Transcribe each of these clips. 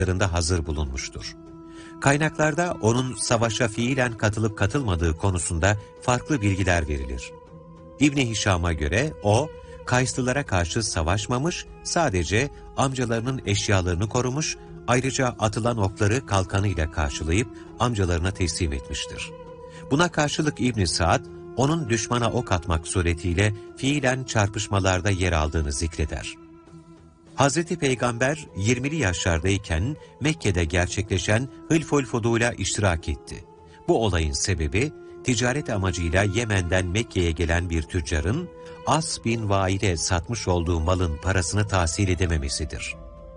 hazır bulunmuştur. Kaynaklarda onun savaşa fiilen katılıp katılmadığı konusunda farklı bilgiler verilir. İbn-i Hişam'a göre o, Kayslılara karşı savaşmamış, sadece amcalarının eşyalarını korumuş, ayrıca atılan okları kalkanıyla karşılayıp amcalarına teslim etmiştir. Buna karşılık İbn Sa'd, onun düşmana ok atmak suretiyle fiilen çarpışmalarda yer aldığını zikreder. Hazreti Peygamber 20'li yaşlardayken Mekke'de gerçekleşen Hılful Fudul'a iştirak etti. Bu olayın sebebi, ticaret amacıyla Yemen'den Mekke'ye gelen bir tüccarın As bin Vail'e satmış olduğu malın parasını tahsil edememesidir.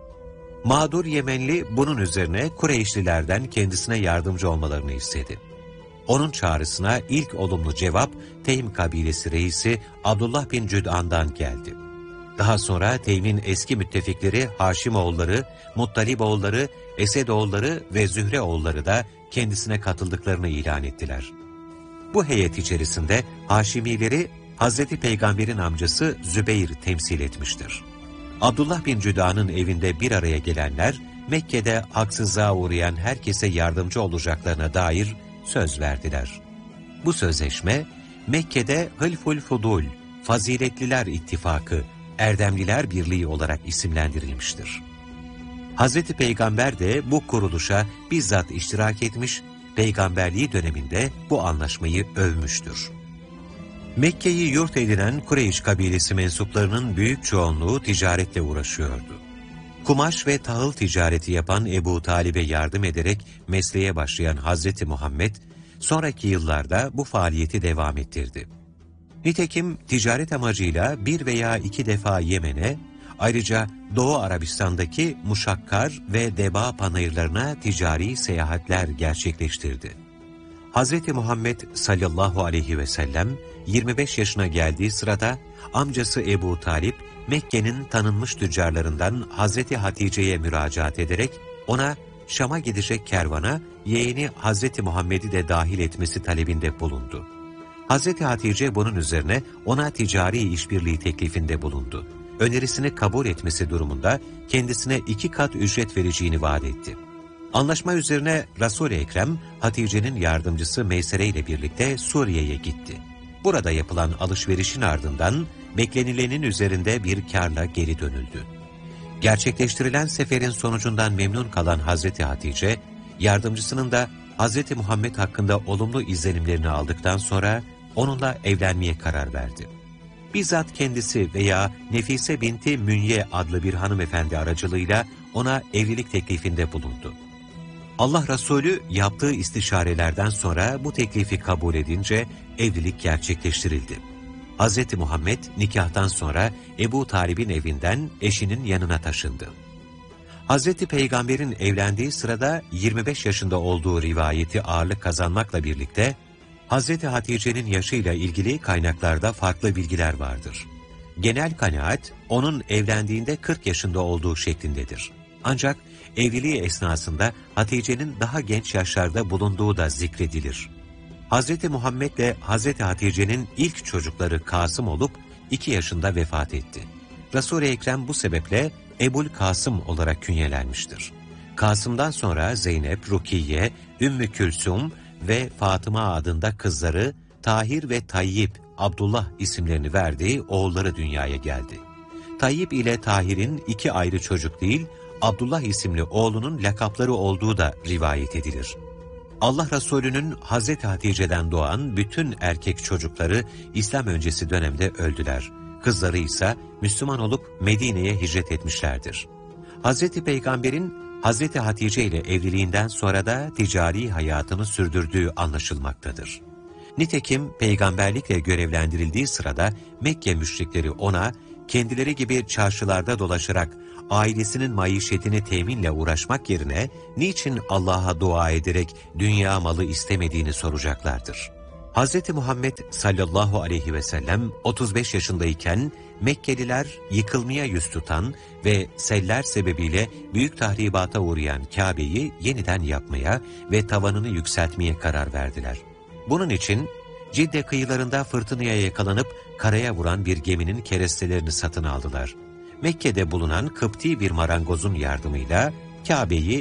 Mağdur Yemenli bunun üzerine Kureyşlilerden kendisine yardımcı olmalarını istedi. Onun çağrısına ilk olumlu cevap Teym kabilesi reisi Abdullah bin Cüd'an'dan geldi. Daha sonra Teym'in eski müttefikleri Haşimoğulları, Muttaliboğulları, Esedoğulları ve Zühreoğulları da kendisine katıldıklarını ilan ettiler. Bu heyet içerisinde Haşimileri Hazreti Peygamber'in amcası Zübeyir temsil etmiştir. Abdullah bin Cüda'nın evinde bir araya gelenler, Mekke'de haksızlığa uğrayan herkese yardımcı olacaklarına dair söz verdiler. Bu sözleşme, Mekke'de Hılful Fudul, Faziletliler İttifakı, Erdemliler Birliği olarak isimlendirilmiştir. Hazreti Peygamber de bu kuruluşa bizzat iştirak etmiş, peygamberliği döneminde bu anlaşmayı övmüştür. Mekke'yi yurt edinen Kureyş kabilesi mensuplarının büyük çoğunluğu ticaretle uğraşıyordu. Kumaş ve tahıl ticareti yapan Ebu Talib'e yardım ederek mesleğe başlayan Hazreti Muhammed, sonraki yıllarda bu faaliyeti devam ettirdi. Nitekim ticaret amacıyla bir veya iki defa Yemen'e, ayrıca Doğu Arabistan'daki Muşakkar ve Deba panayırlarına ticari seyahatler gerçekleştirdi. Hz. Muhammed sallallahu aleyhi ve sellem 25 yaşına geldiği sırada amcası Ebu Talip, Mekke'nin tanınmış tüccarlarından Hazreti Hatice'ye müracaat ederek ona Şam'a gidecek kervana yeğeni Hazreti Muhammed'i de dahil etmesi talebinde bulundu. Hazreti Hatice bunun üzerine ona ticari işbirliği teklifinde bulundu. Önerisini kabul etmesi durumunda kendisine 2 kat ücret vereceğini vaat etti. Anlaşma üzerine Resul-i Ekrem, Hatice'nin yardımcısı Meysere ile birlikte Suriye'ye gitti. Burada yapılan alışverişin ardından beklenilenin üzerinde bir kârla geri dönüldü. Gerçekleştirilen seferin sonucundan memnun kalan Hazreti Hatice, yardımcısının da Hazreti Muhammed hakkında olumlu izlenimlerini aldıktan sonra onunla evlenmeye karar verdi. Bizzat kendisi veya Nefise binti Münye adlı bir hanımefendi aracılığıyla ona evlilik teklifinde bulundu. Allah Resulü yaptığı istişarelerden sonra bu teklifi kabul edince evlilik gerçekleştirildi. Hz. Muhammed nikahtan sonra Ebu Talib'in evinden eşinin yanına taşındı. Hz. Peygamber'in evlendiği sırada 25 yaşında olduğu rivayeti ağırlık kazanmakla birlikte Hz. Hatice'nin yaşıyla ilgili kaynaklarda farklı bilgiler vardır. Genel kanaat onun evlendiğinde 40 yaşında olduğu şeklindedir. Ancak evliliği esnasında Hatice'nin daha genç yaşlarda bulunduğu da zikredilir. Hz. Muhammed ile Hz. Hatice'nin ilk çocukları Kasım olup 2 yaşında vefat etti. Resul-i Ekrem bu sebeple Ebul Kasım olarak künyelenmiştir. Kasım'dan sonra Zeynep, Rukiye, Ümmü Külsum ve Fatıma adında kızları Tahir ve Tayyip, Abdullah isimlerini verdiği oğulları dünyaya geldi. Tayyip ile Tahir'in 2 ayrı çocuk değil, Abdullah isimli oğlunun lakapları olduğu da rivayet edilir. Allah Resulü'nün Hazreti Hatice'den doğan bütün erkek çocukları İslam öncesi dönemde öldüler. Kızları ise Müslüman olup Medine'ye hicret etmişlerdir. Hazreti Peygamber'in Hazreti Hatice ile evliliğinden sonra da ticari hayatını sürdürdüğü anlaşılmaktadır. Nitekim peygamberlikle görevlendirildiği sırada Mekke müşrikleri ona kendileri gibi çarşılarda dolaşarak ailesinin maişetini teminle uğraşmak yerine niçin Allah'a dua ederek dünya malı istemediğini soracaklardır. Hz. Muhammed sallallahu aleyhi ve sellem 35 yaşındayken Mekkeliler yıkılmaya yüz tutan ve seller sebebiyle büyük tahribata uğrayan Kabe'yi yeniden yapmaya ve tavanını yükseltmeye karar verdiler. Bunun için Cidde kıyılarında fırtınaya yakalanıp karaya vuran bir geminin kerestelerini satın aldılar. Mekke'de bulunan Kıpti bir marangozun yardımıyla Kabe'yi